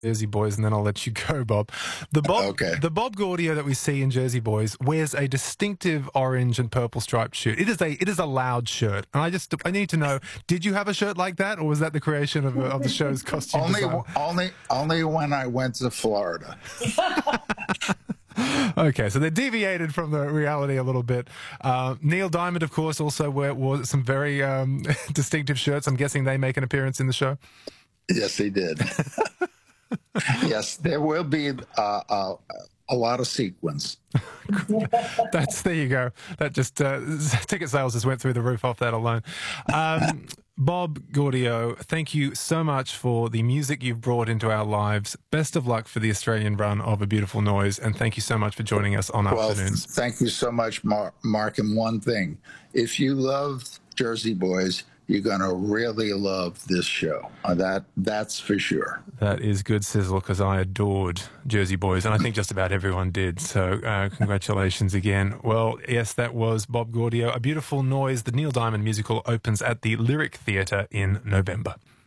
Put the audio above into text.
Jersey Boys, and then I'll let you go, Bob. Okay. The Bob Gaudio that we see in Jersey Boys wears a distinctive orange and purple striped shirt. It is a loud shirt, and I need to know: did you have a shirt like that, or was that the creation of the show's costume design? Only when I went to Florida. Okay, so they deviated from the reality a little bit. Neil Diamond, of course, also wore some very distinctive shirts. I'm guessing they make an appearance in the show. Yes, he did. Yes, there will be a lot of sequins. There you go. That just ticket sales just went through the roof off that alone. Bob Gaudio, thank you so much for the music you've brought into our lives. Best of luck for the Australian run of A Beautiful Noise, and thank you so much for joining us on Afternoons. Thank you so much, Mark. And one thing, if you love Jersey Boys, you're going to really love this show. That's for sure. That is good sizzle, because I adored Jersey Boys, and I think just about everyone did. So congratulations again. Well, yes, that was Bob Gaudio. A Beautiful Noise, the Neil Diamond musical, opens at the Lyric Theatre in November.